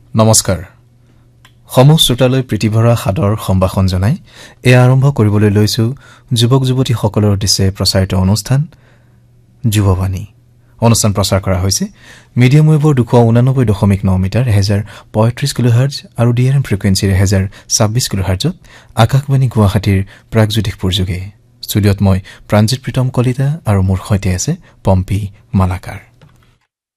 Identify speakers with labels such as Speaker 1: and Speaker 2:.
Speaker 1: নমস্কাৰ সমূহ শ্ৰোতালৈ প্ৰীতিভৰা সাদৰ সম্ভাষণ জনাই এয়া আৰম্ভ কৰিবলৈ লৈছো যুৱক যুৱতীসকলৰ উদ্দেশ্যে প্ৰচাৰিত অনুষ্ঠান যুৱবাণী অনুষ্ঠান প্ৰচাৰ কৰা হৈছে মিডিয়াম ৱেভৰ 289.9 মিটাৰ 1035 কিলোহাৰ্জ আৰু ডিআৰএম ফ্ৰিকুৱেন্সিৰ 1026 কিলোহাৰ্জত আকাশবাণী গুৱাহাটীৰ প্ৰাগজ্যোতিষপুৰ যোগে ষ্টুডিঅত মই প্ৰাঞ্জিত প্ৰীতম কলিতা আৰু মোৰ সৈতে আছে পম্পী মালাকাৰ